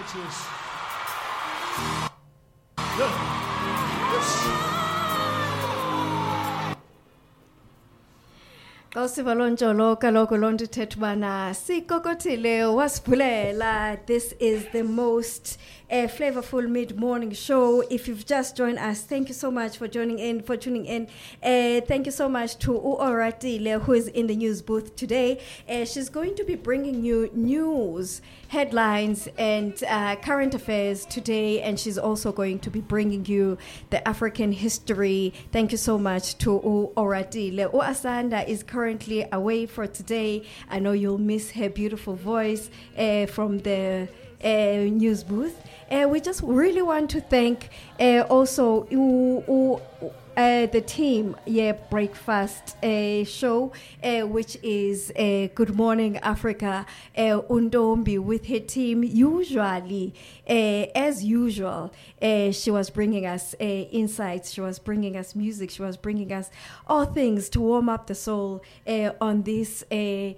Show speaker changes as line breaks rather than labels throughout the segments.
is. Good.
Kawusivalonjolo kaloku lonto ithetha ubana sikokotile wasivulela. This is the most flavorful mid-morning show. If you've just joined us, thank you so much for tuning in. Thank you so much to Oratile, who is in the news booth today. She's going to be bringing you news, headlines, and current affairs today, and she's also going to be bringing you the African history. Thank you so much to Oratile. Asanda is currently away for today. I know you'll miss her beautiful voice from the news booth. We just really want to thank also the team, breakfast show, which is Good Morning Africa. Undombi with her team. Usually, as usual, she was bringing us insights. She was bringing us music. She was bringing us all things to warm up the soul on this,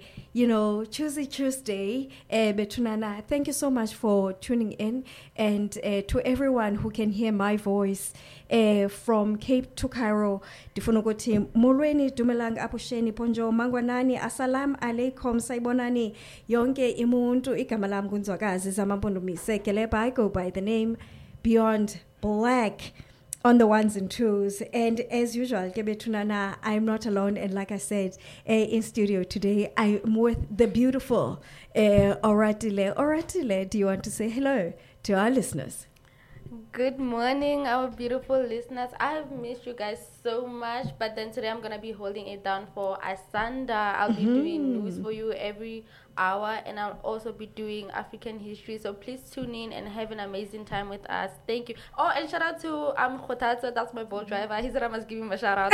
Tuesday. Betunana, thank you so much for tuning in, and to everyone who can hear my voice from Cape to Cairo. Difunogoti Mulweni Dumelang Apusheni Ponjo Mangwanani Assalam alaikum Saibonani Yonke Imuntu Ikamalam Gunzwagazi Zamampondo Misekele. I go by the name Beyond Black on the ones and twos. And as usual, Gebetunana, I'm not alone. And like I said, in studio today, I'm with the beautiful Oratile. Oratile, do you want to say hello to our listeners?
Good morning, our beautiful listeners. I've missed you guys so much, but then today I'm going to be holding it down for Asanda. I'll be doing news for you every hour, and I'll also be doing African history. So please tune in and have an amazing time with us. Thank you. Oh, and shout out to Khotatso, that's my boat driver. He said I must give him a shout out.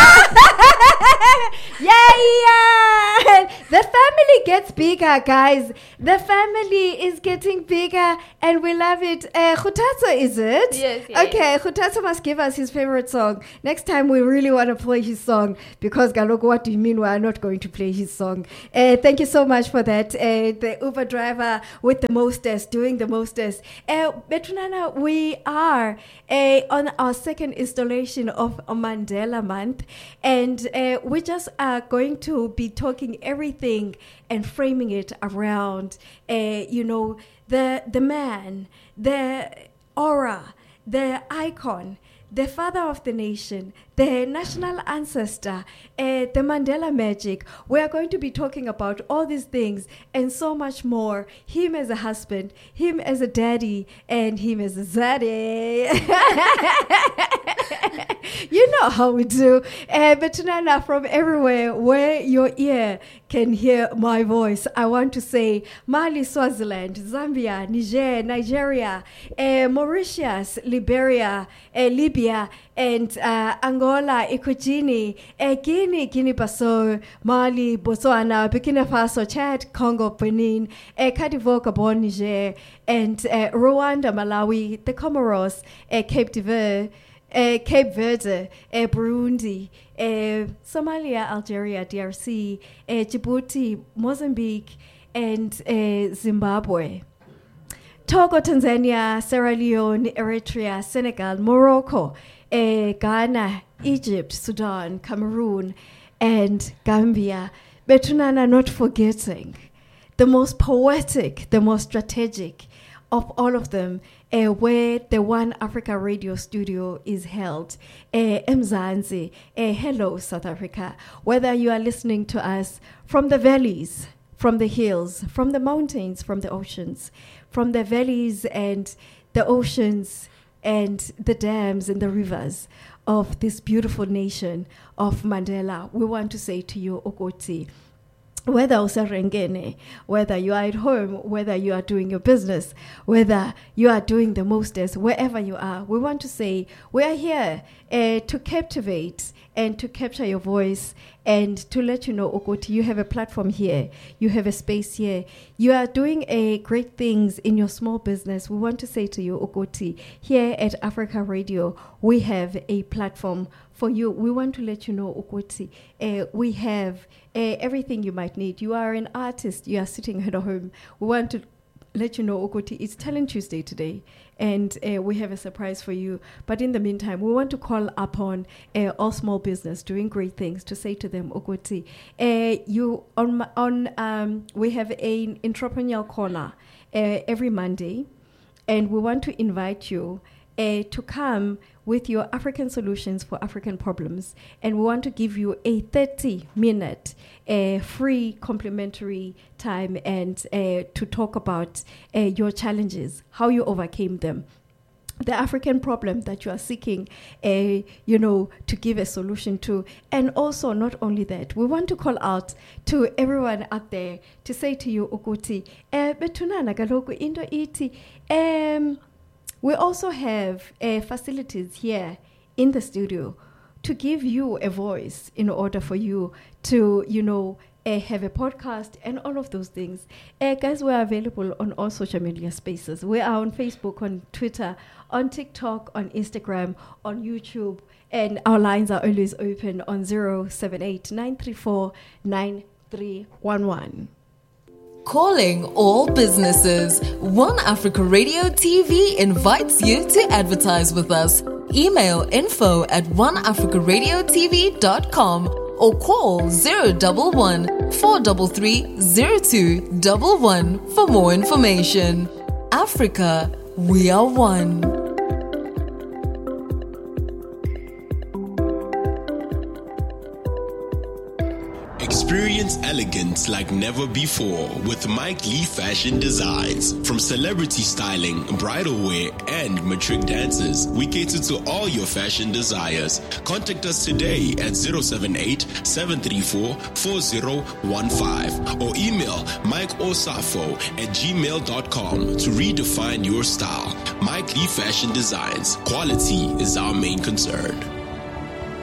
Yeah! The family gets bigger, guys. The family is getting bigger, and we love it. Khotatso, is it?
Yes.
Okay, Khotatso must give us his favorite song. Next time we really want to play his song, because Galoko, what do you mean we are not going to play his song? Thank you so much for that. The Uber driver with the mostest, doing the mostest. Betunana, we are on our second installation of Mandela Month, and we just are going to be talking everything and framing it around, the man, the aura, the icon, the father of the nation, the national ancestor, the Mandela magic. We are going to be talking about all these things and so much more. Him as a husband, him as a daddy, and him as a zaddy. You know how we do. But Tunana, from everywhere where your ear can hear my voice, I want to say Mali, Swaziland, Zambia, Niger, Nigeria, Mauritius, Liberia, Libya, and Angola, Equatorial Guinea, Guinea-Bissau, Mali, Botswana, Burkina Faso, Chad, Congo, Benin, Côte d'Ivoire, Gabon, Niger, and Rwanda, Malawi, the Comoros, Cape Verde, Burundi, Somalia, Algeria, DRC, Djibouti, Mozambique, and Zimbabwe. Togo, Tanzania, Sierra Leone, Eritrea, Senegal, Morocco, Ghana, Egypt, Sudan, Cameroon, and Gambia. Betunana, not forgetting the most poetic, the most strategic of all of them, where the One Africa radio studio is held, Mzansi. Hello, South Africa. Whether you are listening to us from the valleys, from the hills, from the mountains, from the oceans, from the valleys and the oceans and the dams and the rivers of this beautiful nation of Mandela, we want to say to you, Okoti, whether usarengene, whether you are at home, whether you are doing your business, whether you are doing the mostest, wherever you are, we want to say we are here to captivate and to capture your voice and to let you know, Okoti, you have a platform here, you have a space here, you are doing great things in your small business. We want to say to you, Okoti, here at Africa Radio, we have a platform for you. We want to let you know, Okoti, we have everything you might need. You are an artist, you are sitting at home. We want to let you know, Okuti, it's Talent Tuesday today, and we have a surprise for you. But in the meantime, we want to call upon all small business doing great things to say to them, Okuti, we have an entrepreneurial corner every Monday, and we want to invite you to come with your African solutions for African problems. And we want to give you a 30-minute free complimentary time and to talk about your challenges, how you overcame them, the African problem that you are seeking, to give a solution to. And also, not only that, we want to call out to everyone out there to say to you, Okuti, betunana galoku into iti, we also have facilities here in the studio to give you a voice in order for you to, have a podcast and all of those things. Guys, we're available on all social media spaces. We are on Facebook, on Twitter, on TikTok, on Instagram, on YouTube, and our lines are always open on 078-934-9311.
Calling all businesses. One Africa Radio TV invites you to advertise with us. Email info@oneafricaradiotv.com or call 011-433-0211 for more information. Africa, we are one.
Experience elegance like never before with Mike Lee Fashion Designs. From celebrity styling, bridal wear, and matric dances, we cater to all your fashion desires. Contact us today at 078-734-4015 or email mikeosafo@gmail.com to redefine your style. Mike Lee Fashion Designs. Quality is our main concern.